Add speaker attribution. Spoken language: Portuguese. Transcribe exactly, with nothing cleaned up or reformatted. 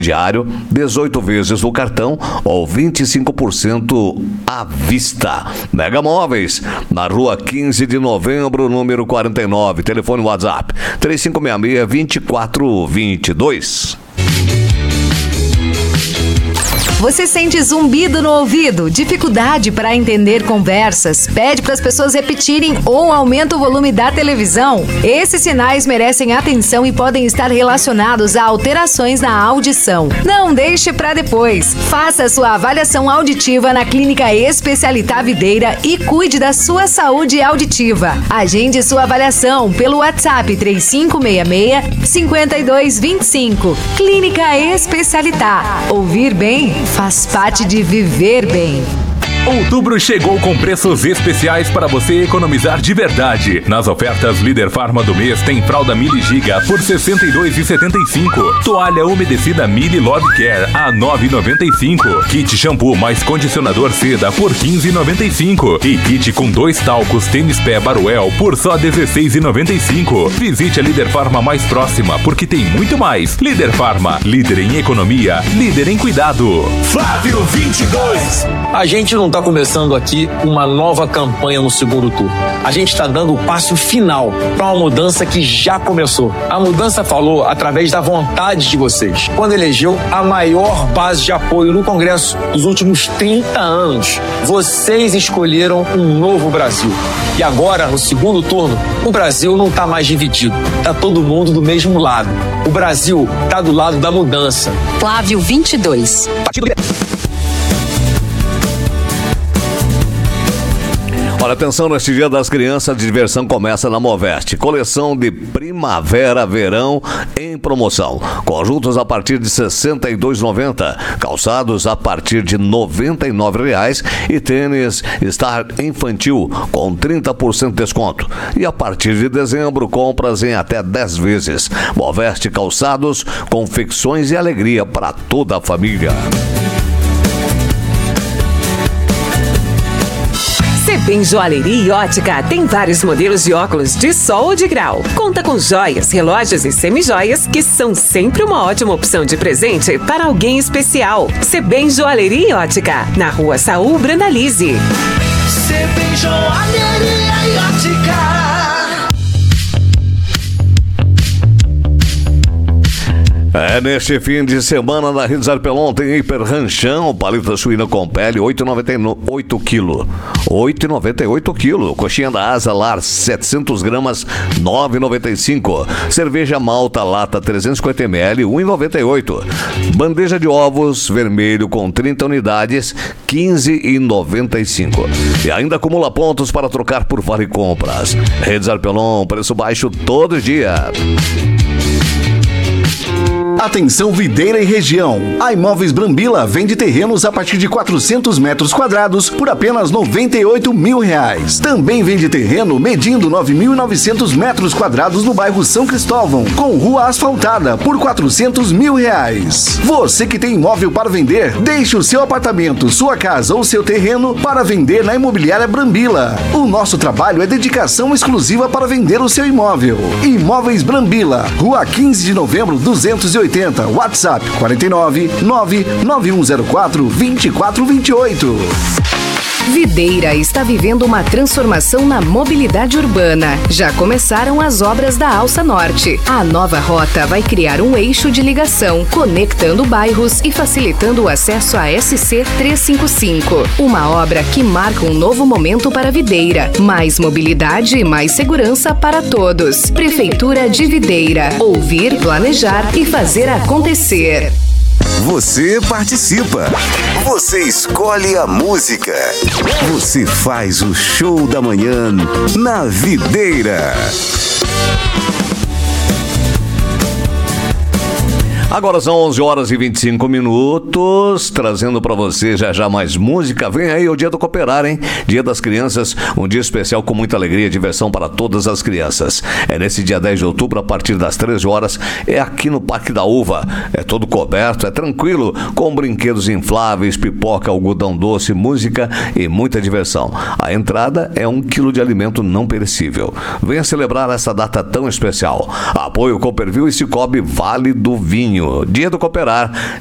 Speaker 1: diário, dezoito vezes no cartão ou vinte e cinco por cento à vista. Mega Móveis, na rua quinze de novembro, número quarenta e nove. Telefone WhatsApp três cinco seis seis, dois quatro dois dois.
Speaker 2: Você sente zumbido no ouvido, dificuldade para entender conversas, pede para as pessoas repetirem ou aumenta o volume da televisão? Esses sinais merecem atenção e podem estar relacionados a alterações na audição. Não deixe para depois. Faça sua avaliação auditiva na Clínica Especialità Videira e cuide da sua saúde auditiva. Agende sua avaliação pelo WhatsApp três cinco seis seis, cinco dois dois cinco. Clínica Especialità. Ouvir bem faz parte de viver bem.
Speaker 3: Outubro chegou com preços especiais para você economizar de verdade. Nas ofertas Líder Farma do mês tem fralda Mili Giga por sessenta e dois reais e setenta e cinco centavos. Toalha umedecida Mili Love Care a nove reais e noventa e cinco centavos. Kit shampoo mais condicionador seda por quinze reais e noventa e cinco centavos. E kit com dois talcos tênis pé Baruel por só dezesseis reais e noventa e cinco centavos. Visite a Líder Farma mais próxima porque tem muito mais. Líder Farma, líder em economia, líder em cuidado.
Speaker 4: Flávio vinte e dois.
Speaker 5: A gente não está começando aqui uma nova campanha no segundo turno. A gente está dando o passo final para uma mudança que já começou. A mudança falou através da vontade de vocês, quando elegeu a maior base de apoio no Congresso dos últimos trinta anos. Vocês escolheram um novo Brasil. E agora, no segundo turno, o Brasil não está mais dividido. Está todo mundo do mesmo lado. O Brasil está do lado da mudança.
Speaker 2: Flávio vinte e dois.
Speaker 1: Olha, atenção, neste Dia das Crianças, a diversão começa na Moveste. Coleção de primavera-verão em promoção. Conjuntos a partir de sessenta e dois reais e noventa centavos. Calçados a partir de noventa e nove reais. E tênis Star Infantil com trinta por cento de desconto. E a partir de dezembro, compras em até dez vezes. Moveste Calçados, confecções e alegria para toda a família.
Speaker 6: Sebem Joalheria e Ótica tem vários modelos de óculos de sol ou de grau. Conta com joias, relógios e semijoias que são sempre uma ótima opção de presente para alguém especial. Sebem Joalheria e Ótica, na rua Saul Brandalize.
Speaker 4: Sebem Joalheria e Ótica.
Speaker 1: É, neste fim de semana na Rede Zarpelon tem hiper ranchão, paleta suína com pele, oito reais e noventa e oito quilos. oito reais e noventa e oito quilos. Coxinha da Asa Lar, setecentos gramas, nove reais e noventa e cinco centavos. Cerveja Malta Lata, trezentos e cinquenta mililitros, um real e noventa e oito centavos. Bandeja de ovos vermelho com trinta unidades, quinze reais e noventa e cinco centavos. E ainda acumula pontos para trocar por Vale Compras. Rede Zarpelon, preço baixo todo dia.
Speaker 7: Atenção Videira e região. A Imóveis Brambila vende terrenos a partir de quatrocentos metros quadrados por apenas noventa e oito mil reais. Também vende terreno medindo nove mil e novecentos metros quadrados no bairro São Cristóvão, com rua asfaltada por quatrocentos mil reais. Você que tem imóvel para vender, deixe o seu apartamento, sua casa ou seu terreno para vender na Imobiliária Brambila. O nosso trabalho é dedicação exclusiva para vender o seu imóvel. Imóveis Brambila, rua quinze de novembro, duzentos e oitenta. WhatsApp quarenta e nove, nove nove um zero quatro, vinte e quatro vinte e oito.
Speaker 2: Videira está vivendo uma transformação na mobilidade urbana. Já começaram as obras da Alça Norte. A nova rota vai criar um eixo de ligação, conectando bairros e facilitando o acesso à S C trezentos e cinquenta e cinco. Uma obra que marca um novo momento para Videira. Mais mobilidade e mais segurança para todos. Prefeitura de Videira. Ouvir, planejar e fazer acontecer.
Speaker 8: Você participa. Você escolhe a música. Você faz o show da manhã na Videira.
Speaker 1: Agora são onze horas e vinte e cinco minutos, trazendo para você já já mais música. Vem aí o Dia do Cooperar, hein? Dia das Crianças, um dia especial com muita alegria e diversão para todas as crianças. É nesse dia dez de outubro, a partir das treze horas, é aqui no Parque da Uva. É todo coberto, é tranquilo, com brinquedos infláveis, pipoca, algodão doce, música e muita diversão. A entrada é um quilo de alimento não perecível. Venha celebrar essa data tão especial. Apoio Cooperville e Cicobi Vale do Vinho. junho, dia do cooperar.